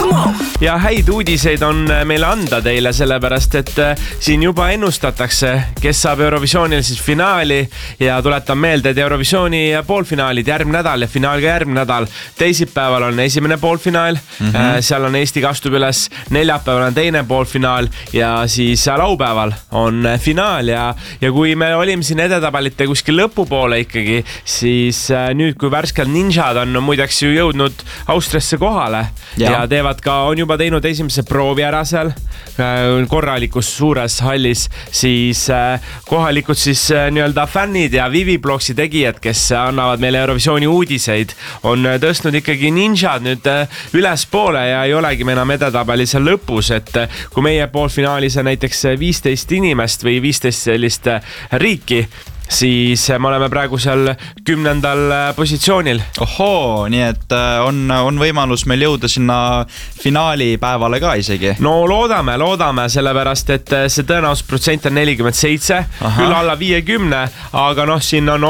Ja häid uudiseid on meile anda teile, sellepärast et siin juba ennustatakse, kes saab Eurovisioonil siis finaali ja tuletan meelde, et Eurovisiooni poolfinaalid järgmine nädal ja finaal ka järgmine nädal. Teisipäeval on esimene poolfinaal, seal on Eesti kastub üles, neljapäeval on teine poolfinaal ja siis laupäeval on finaal ja kui me olime siin edetabelite kuskil lõpupoole ikkagi, siis nüüd kui värskelt Ninjad on muideks ju jõudnud Austriasse kohale ja teevad ka, on juba teinud esimese proovi ära seal korralikus suures hallis, siis kohalikud siis nii-öelda fännid ja Vivibloksi tegijad, kes annavad meile Eurovisiooni uudiseid, on tõstnud ikkagi Ninjad nüüd ülespoole ja ei olegi me enam edetabeli seal lõpus, et kui meie poolfinaalis on näiteks 15 inimest või 15 sellist riiki, siis me oleme praegu seal 10. positsioonil. Ohoo, nii et on võimalus meil jõuda sinna finaalipäevale ka isegi. No loodame, sellepärast, et see tõenäosusprotsent on 47, küll alla 50, aga siin on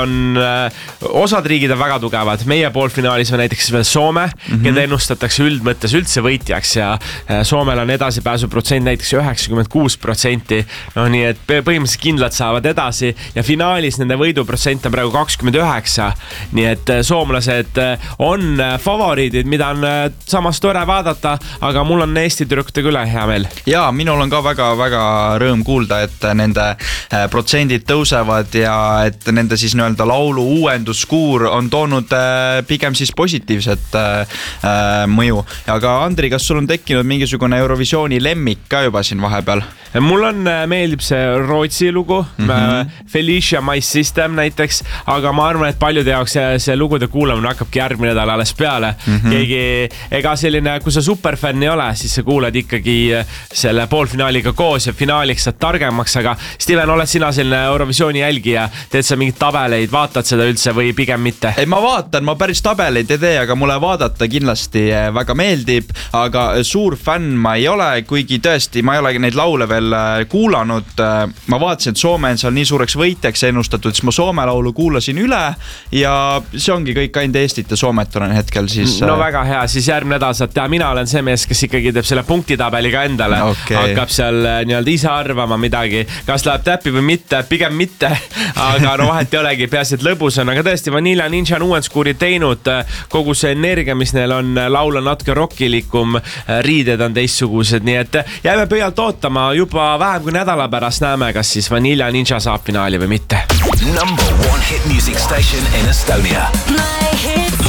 osad riigid on väga tugevad. Meie poolfinaalis on näiteks veel Soome, keda ennustatakse üldmõttes üldse võitjaks ja Soomel on edasipääsuprotsent näiteks 96%. No nii, et põhimõtteliselt kindlad saavad edasi ja finaalis nende võiduprotsent on praegu 29, nii et soomlased on favoriidid, mida on samas tore vaadata, aga mul on Eesti tüdrukute üle hea meel. Ja minul on ka väga rõõm kuulda, et nende protsendid tõusevad ja et nende siis nii-öelda laulu uuenduskuur on toonud pigem siis positiivset mõju. Aga Andri, kas sul on tekkinud mingisugune Eurovisiooni lemmik ka juba siin vahepeal? Mul meeldib see Rootsi lugu, Felicia My System näiteks, aga ma arvan, et paljude jaoks see lugude kuulamine hakkabki järgmine nädal alles peale. Keegi, ega selline, kui sa superfänn ei ole, siis sa kuulad ikkagi selle poolfinaaliga koos ja finaaliks saad targemaks, aga Steven, oled sina selline Eurovisiooni jälgija, teed sa mingid tabeleid, vaatad seda üldse või pigem mitte? Ei, ma vaatan, ma päris tabeleid ei tee, aga mulle vaadata kindlasti väga meeldib, aga suur fänn ma ei ole, kuigi tõesti, ma ei olegi neid laule veel kuulanud. Ma vaatasin, et Soome on seal nii suureks võitjaks ennustatud, siis ma Soome laulu kuulasin üle ja see ongi kõik ainult Eestit ja Soomet olen hetkel siis... No väga hea, siis järgmine nädal saad teha. Mina olen see mees, kes ikkagi teeb selle punktitabeli ka endale. Hakkab seal nii-öelda ise arvama midagi, kas läheb täppi või mitte, pigem mitte, aga no vahet ei olegi, peaasi, et lõbus on, aga tõesti Vanilla Ninja on uuenduskuuri teinud, kogu see energia, mis neil on, laul on natuke rockilikum, riided on teistsugused, nii et jääme pöialt ootama, juba vähem kui nädala pärast näeme, kas siis Vanilla Ninja saab finaali või mitte. Number one hit music station in Estonia. My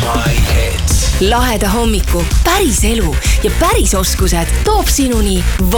hits. Laheda hommiku, päris elu ja päris oskused toob sinuni